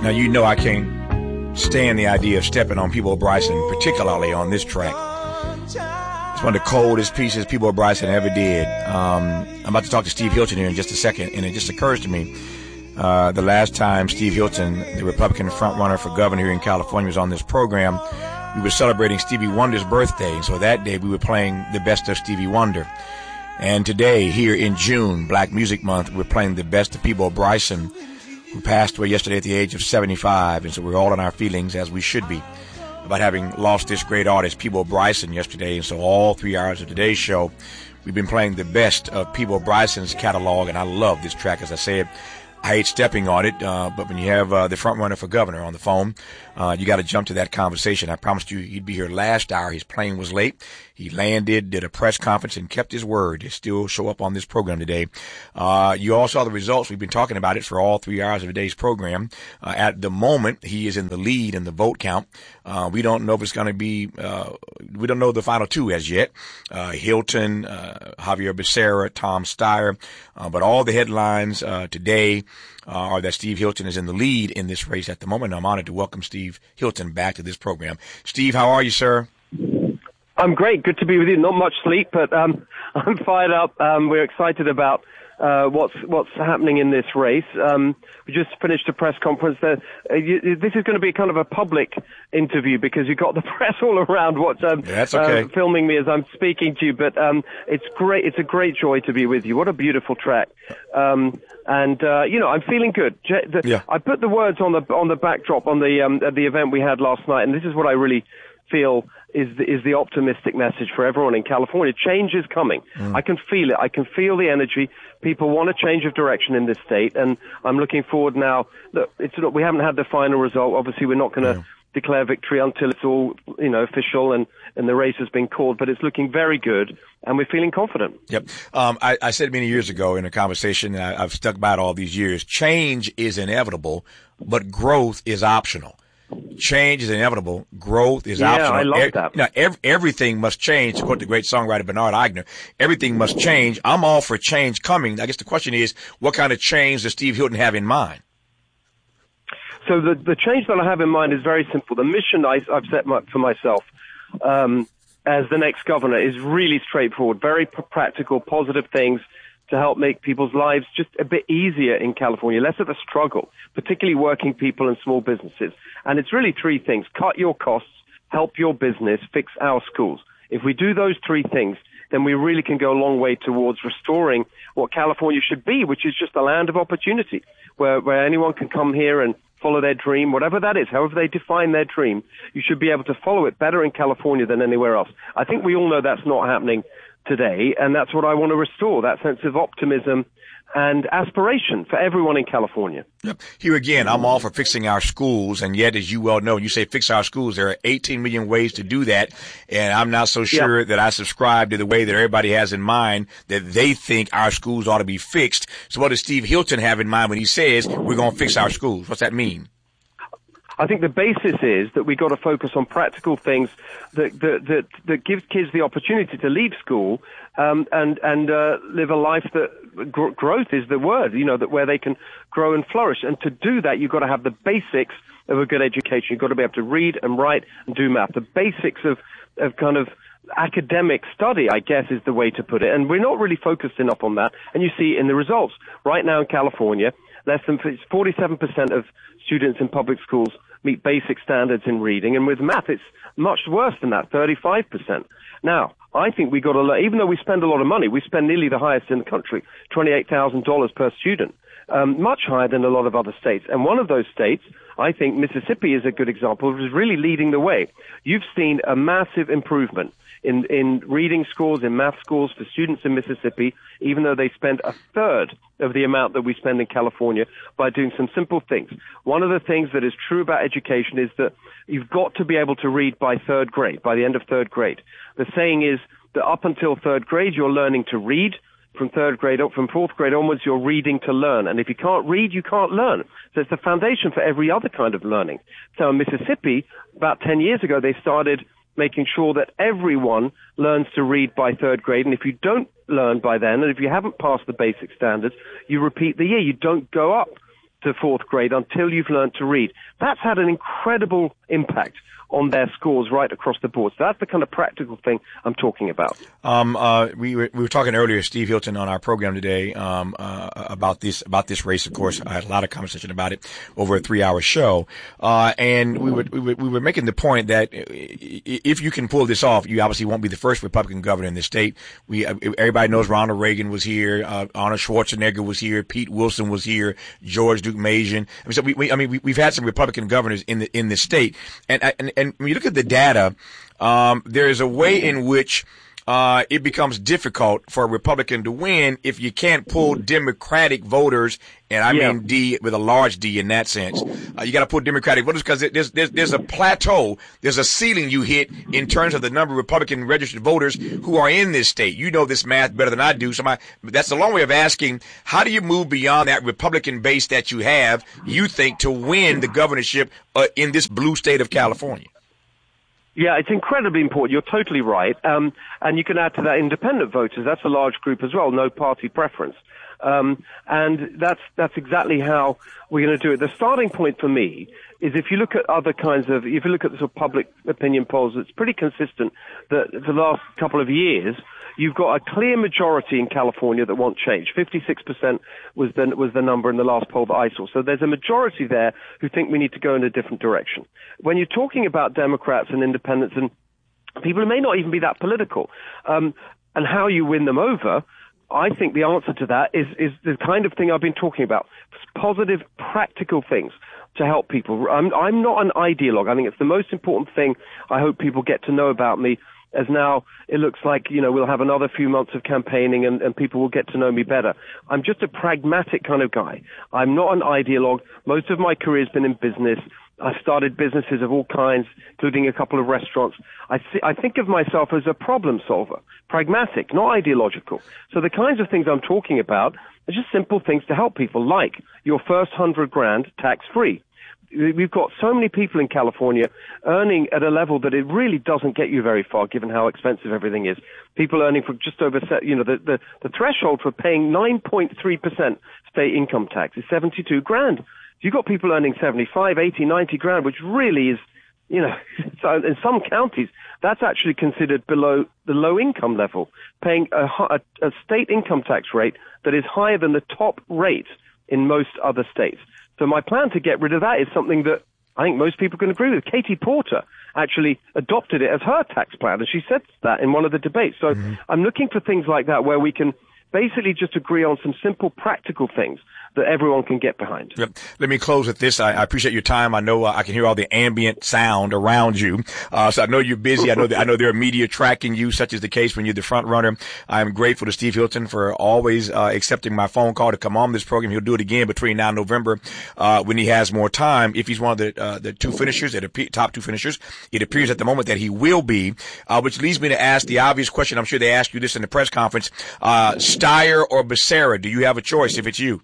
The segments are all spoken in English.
Now, you know I can't stand the idea of stepping on Peabo Bryson, particularly on this track. It's one of the coldest pieces Peabo Bryson ever did. I'm about to talk to Steve Hilton here in just a second, and it just occurs to me the last time Steve Hilton, the Republican frontrunner for governor here in California, was on this program, we were celebrating Stevie Wonder's birthday. So that day we were playing the best of Stevie Wonder. And today, here in June, Black Music Month, we're playing the best of Peabo Bryson, who passed away yesterday at the age of 75. And so we're all in our feelings, as we should be, about having lost this great artist, Peabo Bryson, yesterday. And so all 3 hours of today's show, we've been playing the best of Peabo Bryson's catalog. And I love this track. As I said, I hate stepping on it, but when you have the front runner for governor on the phone, you got to jump to that conversation. I promised you he'd be here last hour. His plane was late. He landed, did a press conference, and kept his word. He still show up on this program today. You all saw the results. We've been talking about it for all 3 hours of today's program. At the moment, he is in the lead in the vote count. We don't know if it's going to be, we don't know the final two as yet. Hilton, Javier Becerra, Tom Steyer. But all the headlines today are that Steve Hilton is in the lead in this race at the moment. I'm honored to welcome Steve Hilton back to this program. Steve, how are you, sir? I'm great. Good to be with you. Not much sleep, but I'm fired up. We're excited about what's happening in this race. We just finished a press conference. This is going to be kind of a public interview because you've got the press all around That's okay. Filming me as I'm speaking to you. But it's great. It's a great joy to be with you. What a beautiful track. I'm feeling good. I put the words on the backdrop on the event we had last night, and this is what I really feel is the optimistic message for everyone in California. Change is coming. I can feel it. I can feel the energy. People want a change of direction in this state, and I'm looking forward now. Look, we haven't had the final result. Obviously, we're not going to declare victory until it's all official and the race has been called. But it's looking very good, and we're feeling confident. Yep. I said many years ago in a conversation, and I've stuck by it all these years, change is inevitable, but growth is optional. Change is inevitable. Growth is optional. I love that. Everything must change. To quote the great songwriter Bernard Eigner, everything must change. I'm all for change coming. I guess the question is, what kind of change does Steve Hilton have in mind? So the change that I have in mind is very simple. The mission I've set for myself as the next governor is really straightforward, very practical, positive things to help make people's lives just a bit easier in California, less of a struggle, particularly working people and small businesses. And it's really three things: cut your costs, help your business, fix our schools. If we do those three things, then we really can go a long way towards restoring what California should be, which is just a land of opportunity, where anyone can come here and follow their dream, whatever that is, however they define their dream. You should be able to follow it better in California than anywhere else. I think we all know that's not happening today, and that's what I want to restore, that sense of optimism and aspiration for everyone in California. Yep. Here again, I'm all for fixing our schools, and yet, as you well know, you say fix our schools, there are 18 million ways to do that, and I'm not so sure that I subscribe to the way that everybody has in mind that they think our schools ought to be fixed. So what does Steve Hilton have in mind when he says we're going to fix our schools? What's that mean? I think the basis is that we've got to focus on practical things that gives kids the opportunity to leave school and live a life that growth is the word, that where they can grow and flourish. And to do that, you've got to have the basics of a good education. You've got to be able to read and write and do math. The basics of kind of academic study, I guess, is the way to put it. And we're not really focused enough on that. And you see in the results right now in California, less than 47% of students in public schools meet basic standards in reading, and with math, it's much worse than that, 35%. Now, I think we got to learn, even though we spend a lot of money, we spend nearly the highest in the country, $28,000 per student, much higher than a lot of other states. And one of those states, I think Mississippi is a good example, is really leading the way. You've seen a massive improvement in reading scores, in math scores for students in Mississippi, even though they spend a third of the amount that we spend in California by doing some simple things. One of the things that is true about education is that you've got to be able to read by third grade, by the end of third grade. The saying is that up until third grade, you're learning to read. From fourth grade onwards, you're reading to learn. And if you can't read, you can't learn. So it's the foundation for every other kind of learning. So in Mississippi, about 10 years ago, they started making sure that everyone learns to read by third grade. And if you don't learn by then, and if you haven't passed the basic standards, you repeat the year. You don't go up to fourth grade until you've learned to read. That's had an incredible impact on their scores right across the board. So that's the kind of practical thing I'm talking about. We were talking earlier, Steve Hilton, on our program today, about this race. Of course, I had a lot of conversation about it over a 3-hour show. And we were making the point that if you can pull this off, you obviously won't be the first Republican governor in the state. Everybody knows Ronald Reagan was here, Arnold Schwarzenegger was here, Pete Wilson was here, George Duke Mason. So we've had some Republican governors in the state. And when you look at the data, there is a way in which it becomes difficult for a Republican to win if you can't pull Democratic voters, and I mean D with a large D in that sense. You got to pull Democratic voters because there's a plateau, there's a ceiling you hit in terms of the number of Republican registered voters who are in this state. You know this math better than I do. That's a long way of asking, how do you move beyond that Republican base that you have, you think, to win the governorship in this blue state of California? Yeah, it's incredibly important. You're totally right. And you can add to that independent voters. That's a large group as well, no party preference. And that's exactly how we're going to do it. The starting point for me is if you look at if you look at the sort of public opinion polls, it's pretty consistent that the last couple of years, you've got a clear majority in California that want change. 56% was the number in the last poll that I saw. So there's a majority there who think we need to go in a different direction. When you're talking about Democrats and independents and people who may not even be that political, and how you win them over, I think the answer to that is the kind of thing I've been talking about. Positive, practical things to help people. I'm not an ideologue. I think it's the most important thing I hope people get to know about me, as now it looks like, we'll have another few months of campaigning and people will get to know me better. I'm just a pragmatic kind of guy. I'm not an ideologue. Most of my career has been in business. I've started businesses of all kinds, including a couple of restaurants. I think of myself as a problem solver, pragmatic, not ideological. So the kinds of things I'm talking about are just simple things to help people, like your first $100,000 tax-free. We've got so many people in California earning at a level that it really doesn't get you very far, given how expensive everything is. People earning from just over, the threshold for paying 9.3% state income tax is $72,000. You've got people earning 75, 80, 90 grand, which really is, so in some counties, that's actually considered below the low income level, paying a state income tax rate that is higher than the top rate in most other states. So my plan to get rid of that is something that I think most people can agree with. Katie Porter actually adopted it as her tax plan, and she said that in one of the debates. So I'm looking for things like that where we can basically just agree on some simple practical things that everyone can get behind. Yep. Let me close with this. I appreciate your time. I know I can hear all the ambient sound around you. So I know you're busy. I know there are media tracking you, such as the case when you're the front runner. I'm grateful to Steve Hilton for always accepting my phone call to come on this program. He'll do it again between now and November when he has more time. If he's one of the two finishers, top two finishers, it appears at the moment that he will be, which leads me to ask the obvious question. I'm sure they asked you this in the press conference. Steyer or Becerra, do you have a choice if it's you?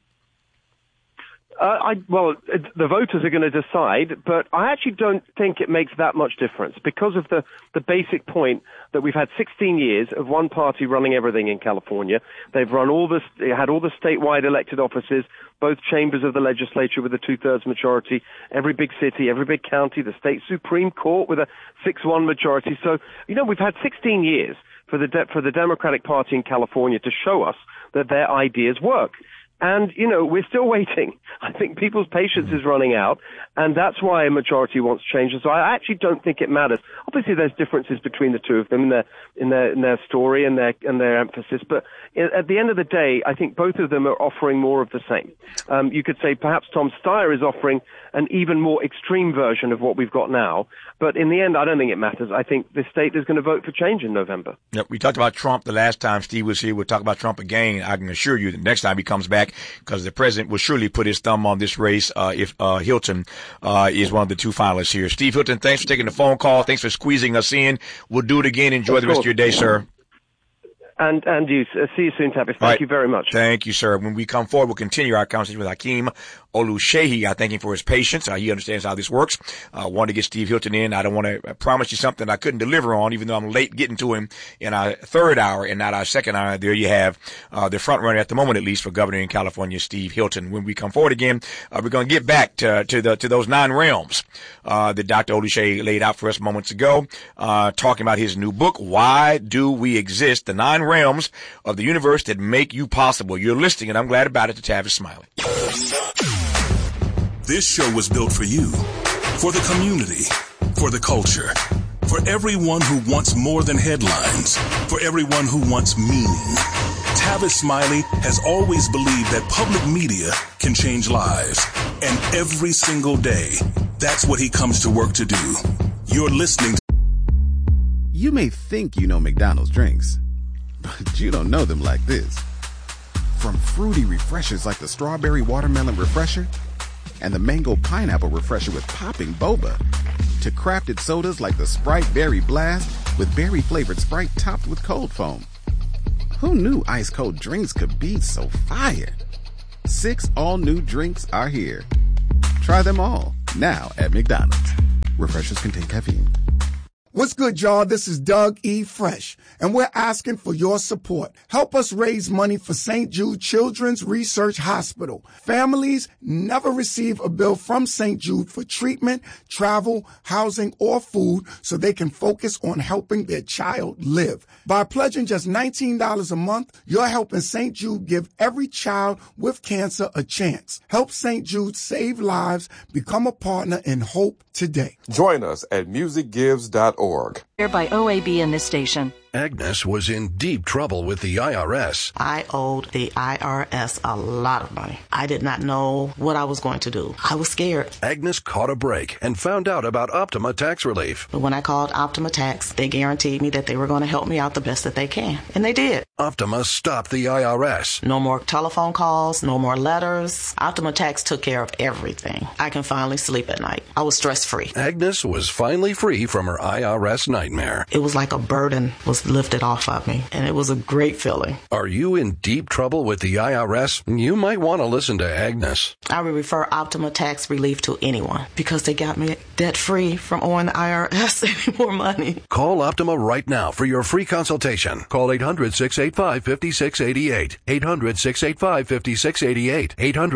The voters are going to decide, but I actually don't think it makes that much difference because of the basic point that we've had 16 years of one party running everything in California. They've had all the statewide elected offices, both chambers of the legislature with a 2/3 majority, every big city, every big county, the state Supreme Court with a 6-1 majority. So, we've had 16 years for the Democratic Party in California to show us that their ideas work. And, we're still waiting. I think people's patience is running out, and that's why a majority wants change. So I actually don't think it matters. Obviously, there's differences between the two of them in their story and their emphasis, but at the end of the day, I think both of them are offering more of the same. You could say perhaps Tom Steyer is offering an even more extreme version of what we've got now, but in the end, I don't think it matters. I think the state is going to vote for change in November. Yep, we talked about Trump the last time Steve was here. We'll talk about Trump again. I can assure you that next time he comes back, because the president will surely put his thumb on this race if Hilton is one of the two finalists here. Steve Hilton, thanks for taking the phone call. Thanks for squeezing us in. We'll do it again. Enjoy the rest of your day, sir. And you. See you soon, Tavis. Thank you very much. Thank you, sir. When we come forward, we'll continue our conversation with Hakeem Oluseyi. I thank him for his patience. He understands how this works. Wanted to get Steve Hilton in. I don't want to promise you something I couldn't deliver on, even though I'm late getting to him in our third hour and not our second hour. There you have the front runner at the moment, at least, for governor in California, Steve Hilton. When we come forward again, we're going to get back to those 9 realms that Dr. Oluseyi laid out for us moments ago, talking about his new book, Why Do We Exist? The 9 realms of the universe that make you possible. You're listening, and I'm glad about it, to Tavis Smiley. This show was built for you, for the community, for the culture, for everyone who wants more than headlines, for everyone who wants meaning. Tavis Smiley has always believed that public media can change lives. And every single day, that's what he comes to work to do. You're listening to... You may think you know McDonald's drinks, but you don't know them like this. From fruity refreshers like the Strawberry Watermelon Refresher and the Mango Pineapple Refresher with popping boba, to crafted sodas like the Sprite Berry Blast with berry-flavored Sprite topped with cold foam. Who knew ice-cold drinks could be so fire? 6 all-new drinks are here. Try them all, now at McDonald's. Refreshers contain caffeine. What's good, y'all? This is Doug E. Fresh, and we're asking for your support. Help us raise money for St. Jude Children's Research Hospital. Families never receive a bill from St. Jude for treatment, travel, housing, or food, so they can focus on helping their child live. By pledging just $19 a month, you're helping St. Jude give every child with cancer a chance. Help St. Jude save lives. Become a partner in hope today. Join us at musicgives.org. Here by OAB in this station. Agnes was in deep trouble with the IRS. I owed the IRS a lot of money. I did not know what I was going to do. I was scared. Agnes caught a break and found out about Optima Tax Relief. But when I called Optima Tax, they guaranteed me that they were going to help me out the best that they can. And they did. Optima stopped the IRS. No more telephone calls, no more letters. Optima Tax took care of everything. I can finally sleep at night. I was stress-free. Agnes was finally free from her IRS nightmare. It was like a burden was lifted off of me, and it was a great feeling. Are you in deep trouble with the IRS? You might want to listen to Agnes. I would refer Optima Tax Relief to anyone because they got me debt-free from owing the IRS any more money. Call Optima right now for your free consultation. Call 800-685-5688. 800-685-5688.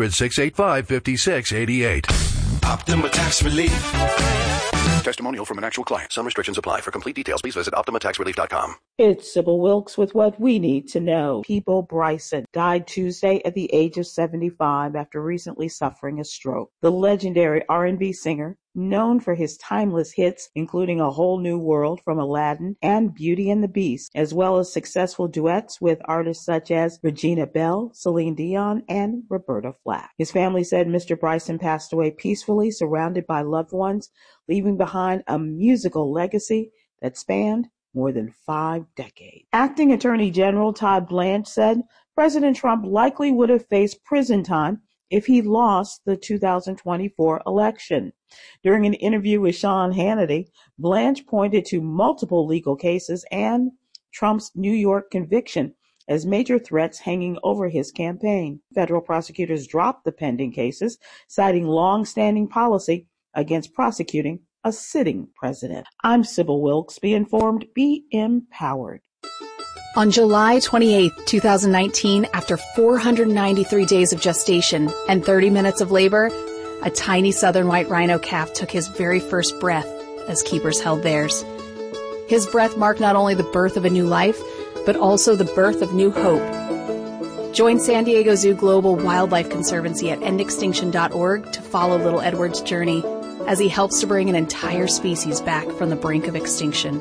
800-685-5688. Optima Tax Relief. Testimonial from an actual client. Some restrictions apply. For complete details, please visit OptimaTaxRelief.com. It's Sybil Wilkes with what we need to know. Peabo Bryson died Tuesday at the age of 75 after recently suffering a stroke. The legendary R&B singer, known for his timeless hits, including A Whole New World from Aladdin and Beauty and the Beast, as well as successful duets with artists such as Regina Belle, Celine Dion, and Roberta Flack. His family said Mr. Bryson passed away peacefully, surrounded by loved ones, leaving behind a musical legacy that spanned more than 5 decades. Acting Attorney General Todd Blanche said President Trump likely would have faced prison time if he lost the 2024 election. During an interview with Sean Hannity, Blanche pointed to multiple legal cases and Trump's New York conviction as major threats hanging over his campaign. Federal prosecutors dropped the pending cases, citing long-standing policy against prosecuting a sitting president. I'm Sybil Wilkes. Be informed, be empowered. On July 28, 2019, after 493 days of gestation and 30 minutes of labor, a tiny southern white rhino calf took his very first breath as keepers held theirs. His breath marked not only the birth of a new life, but also the birth of new hope. Join San Diego Zoo Global Wildlife Conservancy at endextinction.org to follow little Edward's journey as he helps to bring an entire species back from the brink of extinction.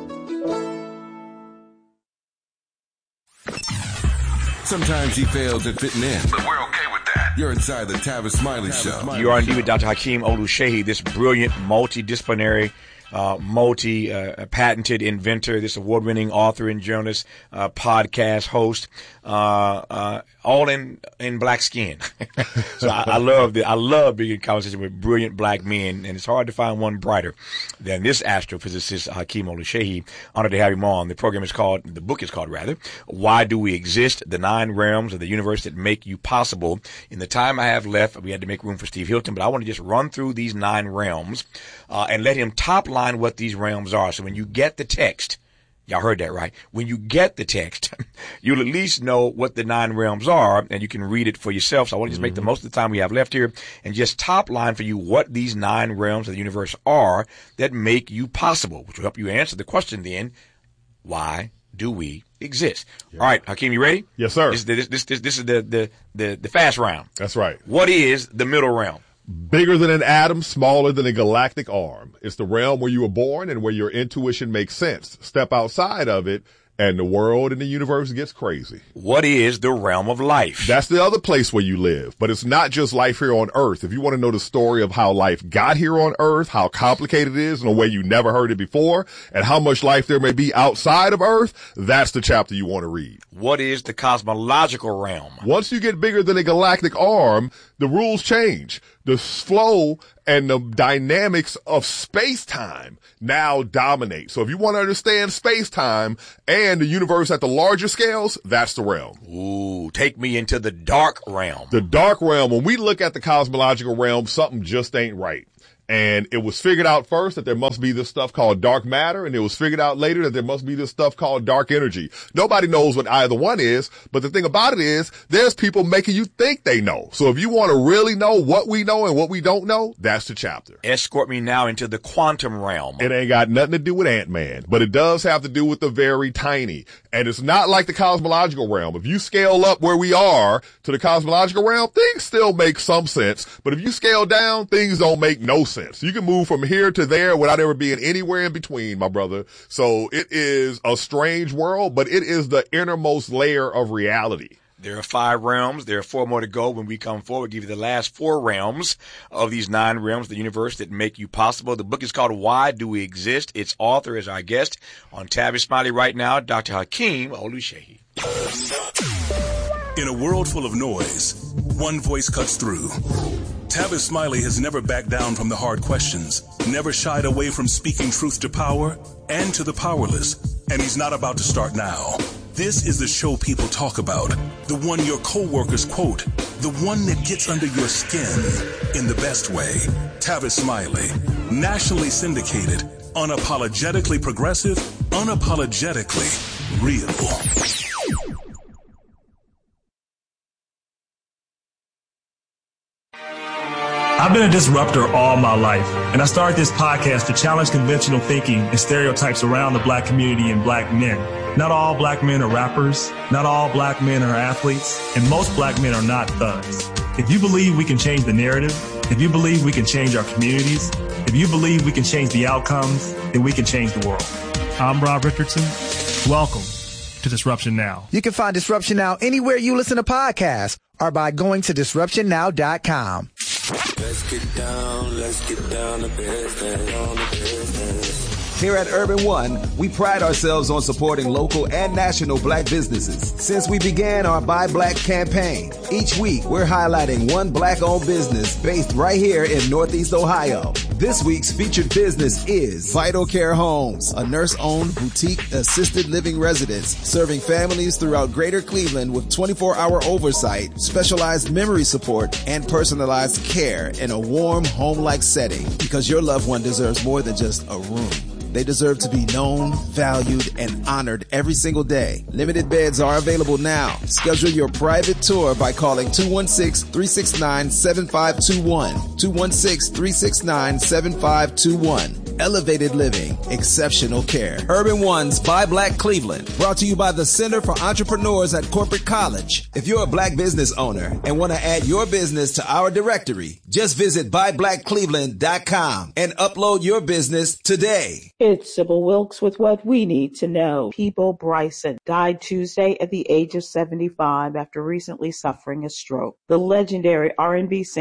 Sometimes he fails at fitting in, but we're okay with that. You're inside the Tavis Smiley Show. You are indeed with Dr. Hakeem Oluseyi, this brilliant, multidisciplinary multi-patented inventor, this award-winning author and journalist, podcast host, all in black skin. So I love being in conversation with brilliant black men, and it's hard to find one brighter than this astrophysicist, Hakeem Oluseyi. Honored to have him on. The book is called, Why Do We Exist? The 9 Realms of the Universe That Make You Possible. In the time I have left, we had to make room for Steve Hilton, but I want to just run through these 9 realms, and let him top line what these realms are. So when you get the text, y'all heard that, right? When you get the text, you'll at least know what the 9 realms are, and you can read it for yourself. So I want to just make the most of the time we have left here and just top line for you what these 9 realms of the universe are that make you possible, which will help you answer the question then, why do we exist? Yeah. All right, Hakeem, you ready? Yes, sir. This is the fast round. That's right. What is the middle realm? Bigger than an atom, smaller than a galactic arm. It's the realm where you were born and where your intuition makes sense. Step outside of it, and the world and the universe gets crazy. What is the realm of life? That's the other place where you live, but it's not just life here on Earth. If you want to know the story of how life got here on Earth, how complicated it is in a way you never heard it before, and how much life there may be outside of Earth, that's the chapter you want to read. What is the cosmological realm? Once you get bigger than a galactic arm, the rules change. The flow and the dynamics of space-time now dominate. So if you want to understand space-time and the universe at the larger scales, that's the realm. Ooh, take me into the dark realm. The dark realm, when we look at the cosmological realm, something just ain't right. And it was figured out first that there must be this stuff called dark matter, and it was figured out later that there must be this stuff called dark energy. Nobody knows what either one is, but the thing about it is there's people making you think they know. So if you want to really know what we know and what we don't know, that's the chapter. Escort me now into the quantum realm. It ain't got nothing to do with Ant-Man, but it does have to do with the very tiny. And it's not like the cosmological realm. If you scale up where we are to the cosmological realm, things still make some sense. But if you scale down, things don't make no sense. You can move from here to there without ever being anywhere in between, my brother. So it is a strange world, but it is the innermost layer of reality. There are 5 realms. There are 4 more to go. When we come forward, give you the last 4 realms of these 9 realms of the universe that make you possible. The book is called Why Do We Exist? Its author is our guest on Tavis Smiley right now, Dr. Hakeem Oluseyi. In a world full of noise, one voice cuts through. Tavis Smiley has never backed down from the hard questions, never shied away from speaking truth to power and to the powerless, and he's not about to start now. This is the show people talk about, the one your coworkers quote, the one that gets under your skin in the best way. Tavis Smiley, nationally syndicated, unapologetically progressive, unapologetically real. I've been a disruptor all my life, and I started this podcast to challenge conventional thinking and stereotypes around the black community and black men. Not all black men are rappers, not all black men are athletes, and most black men are not thugs. If you believe we can change the narrative, if you believe we can change our communities, if you believe we can change the outcomes, then we can change the world. I'm Rob Richardson. Welcome to Disruption Now. You can find Disruption Now anywhere you listen to podcasts or by going to disruptionnow.com. Let's get down to business. Here at Urban One, we pride ourselves on supporting local and national black businesses. Since we began our Buy Black campaign, each week we're highlighting one black-owned business based right here in Northeast Ohio. This week's featured business is Vital Care Homes, a nurse-owned boutique assisted living residence serving families throughout Greater Cleveland with 24-hour oversight, specialized memory support, and personalized care in a warm, home-like setting, because your loved one deserves more than just a room. They deserve to be known, valued, and honored every single day. Limited beds are available now. Schedule your private tour by calling 216-369-7521. 216-369-7521. Elevated living, exceptional care. Urban One's Buy Black Cleveland, brought to you by the Center for Entrepreneurs at Corporate College. If you're a black business owner and want to add your business to our directory, just visit buyblackcleveland.com and upload your business today. It's Sybil Wilkes with what we need to know. Peabo Bryson died Tuesday at the age of 75 after recently suffering a stroke. The legendary R&B singer,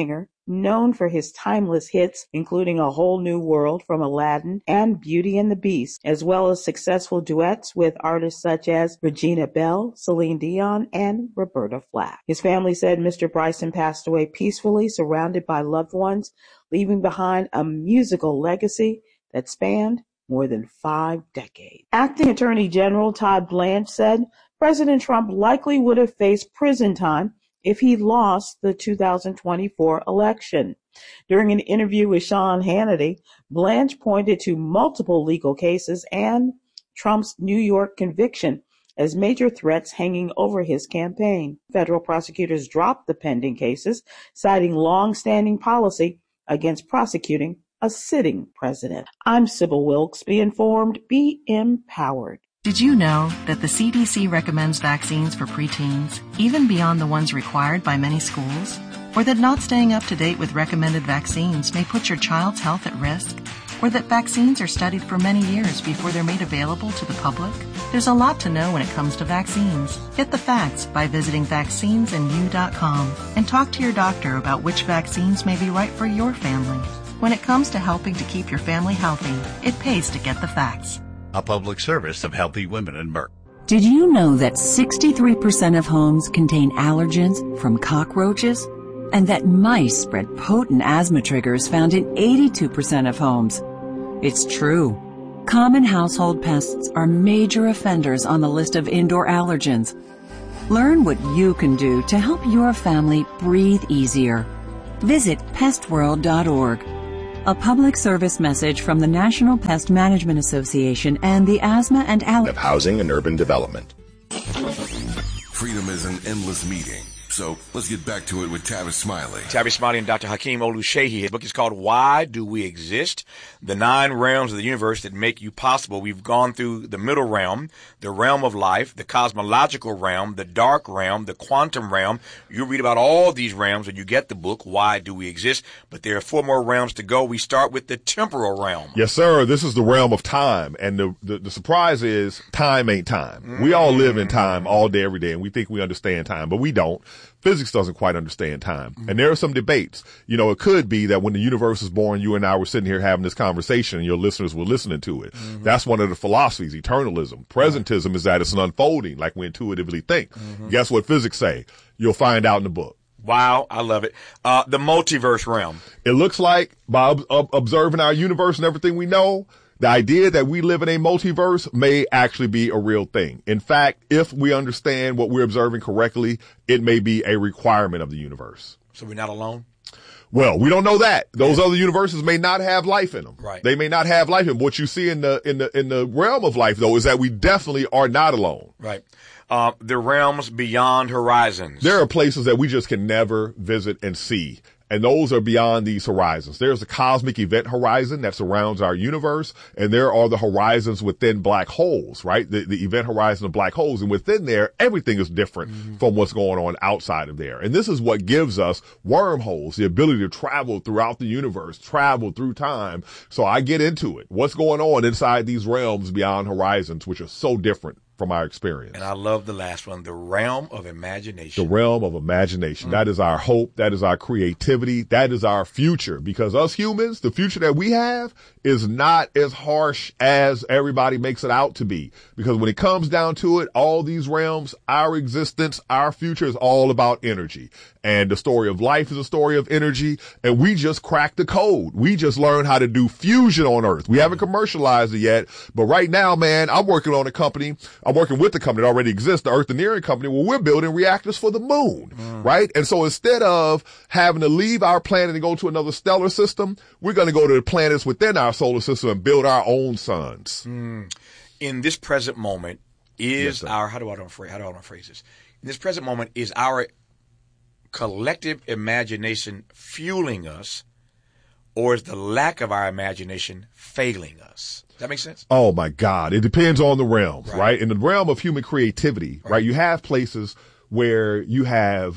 known for his timeless hits, including A Whole New World from Aladdin and Beauty and the Beast, as well as successful duets with artists such as Regina Belle, Celine Dion, and Roberta Flack. His family said Mr. Bryson passed away peacefully, surrounded by loved ones, leaving behind a musical legacy that spanned more than 5 decades. Acting Attorney General Todd Blanche said President Trump likely would have faced prison time if he lost the 2024 election. During an interview with Sean Hannity, Blanche pointed to multiple legal cases and Trump's New York conviction as major threats hanging over his campaign. Federal prosecutors dropped the pending cases, citing long-standing policy against prosecuting a sitting president. I'm Sybil Wilkes. Be informed, be empowered. Did you know that the CDC recommends vaccines for preteens, even beyond the ones required by many schools? Or that not staying up to date with recommended vaccines may put your child's health at risk? Or that vaccines are studied for many years before they're made available to the public? There's a lot to know when it comes to vaccines. Get the facts by visiting vaccinesandyou.com and talk to your doctor about which vaccines may be right for your family. When it comes to helping to keep your family healthy, it pays to get the facts. A public service of Healthy Women and Merck. Did you know that 63% of homes contain allergens from cockroaches? And that mice spread potent asthma triggers found in 82% of homes? It's true. Common household pests are major offenders on the list of indoor allergens. Learn what you can do to help your family breathe easier. Visit pestworld.org. A public service message from the National Pest Management Association and the Asthma and Allergy of Housing and Urban Development. Freedom is an endless meeting. So let's get back to it with Tavis Smiley. Tavis Smiley and Dr. Hakeem Oluseyi. His book is called Why Do We Exist? The 9 realms of the universe that make you possible. We've gone through the middle realm, the realm of life, the cosmological realm, the dark realm, the quantum realm. You read about all these realms when you get the book, Why Do We Exist? But there are 4 more realms to go. We start with the temporal realm. Yes, sir. This is the realm of time. And the surprise is time ain't time. We all live in time all day, every day, and we think we understand time, but we don't. Physics doesn't quite understand time. And there are some debates. You know, it could be that when the universe was born, you and I were sitting here having this conversation and your listeners were listening to it. That's one of the philosophies, eternalism. Presentism is that it's an unfolding, like we intuitively think. Guess what physics say? You'll find out in the book. Wow, I love it. The multiverse realm. It looks like, by observing our universe and everything we know, the idea that we live in a multiverse may actually be a real thing. In fact, if we understand what we're observing correctly, it may be a requirement of the universe. So we're not alone? Well, we don't know that. Those other universes may not have life in them. Right. They may not have life in them. What you see in the realm of life, though, is that we definitely are not alone. Right. The realms beyond horizons. There are places that we just can never visit and see. And those are beyond these horizons. There's a cosmic event horizon that surrounds our universe, and there are the horizons within black holes, right? The event horizon of black holes. And within there, everything is different from what's going on outside of there. And this is what gives us wormholes, the ability to travel throughout the universe, travel through time. So I get into it. What's going on inside these realms beyond horizons, which are so different from our experience. And I love the last one, the realm of imagination. The realm of imagination. That is our hope. That is our creativity. That is our future. Because us humans, the future that we have is not as harsh as everybody makes it out to be. Because when it comes down to it, all these realms, our existence, our future is all about energy. And the story of life is a story of energy. And we just cracked the code. We just learned how to do fusion on Earth. We haven't commercialized it yet. But right now, man, I'm working with the company that already exists, the Eartheneering Company, where we're building reactors for the moon, right? And so instead of having to leave our planet and go to another stellar system, we're going to go to the planets within our solar system and build our own suns. In this present moment is how do I want to phrase this? In this present moment is our collective imagination fueling us, or is the lack of our imagination failing us? Does that make sense? Oh my God. It depends on the realm, right? In the realm of human creativity, right? You have places where you have,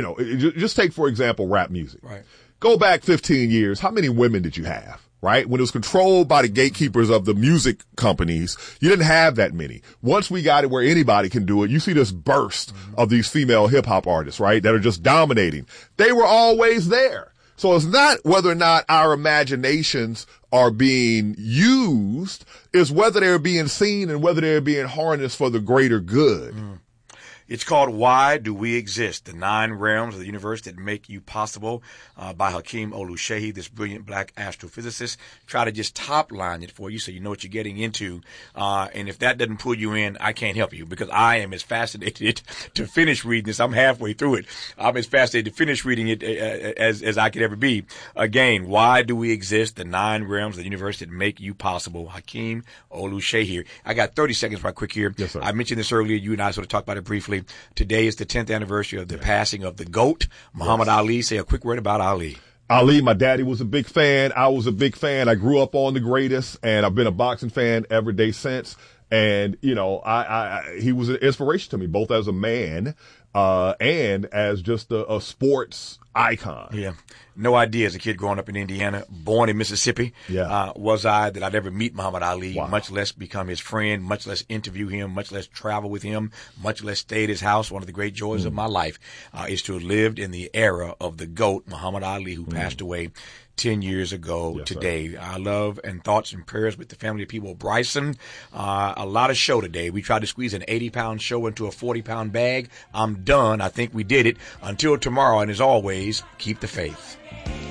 just take, for example, rap music. Right. Go back 15 years. How many women did you have? Right? When it was controlled by the gatekeepers of the music companies, you didn't have that many. Once we got it where anybody can do it, you see this burst of these female hip hop artists, right? That are just dominating. They were always there. So it's not whether or not our imaginations are being used, it's whether they're being seen and whether they're being harnessed for the greater good. It's called Why Do We Exist? The 9 Realms of the Universe That Make You Possible by Hakeem Oluseyi, this brilliant black astrophysicist. Try to just top line it for you so you know what you're getting into. And if that doesn't pull you in, I can't help you because I am as fascinated to finish reading this. I'm halfway through it. I'm as fascinated to finish reading it as I could ever be. Again, Why Do We Exist? The 9 Realms of the Universe That Make You Possible. Hakeem Oluseyi. I got 30 seconds right quick here. Yes, sir. I mentioned this earlier. You and I sort of talked about it briefly. Today is the 10th anniversary of the passing of the GOAT, Muhammad Ali. Say a quick word about Ali. Ali, my daddy was a big fan. I was a big fan. I grew up on the greatest, and I've been a boxing fan every day since. And, you know, he was an inspiration to me, both as a man and as just a sports icon. Yeah. No idea as a kid growing up in Indiana, born in Mississippi, was I that I'd ever meet Muhammad Ali, much less become his friend, much less interview him, much less travel with him, much less stay at his house. One of the great joys of my life is to have lived in the era of the GOAT, Muhammad Ali, who passed away 10 years ago today. Our love and thoughts and prayers with the family of People Bryson. A lot of show today. We tried to squeeze an 80-pound show into a 40-pound bag. I'm done. I think we did it. Until tomorrow, and as always, keep the faith.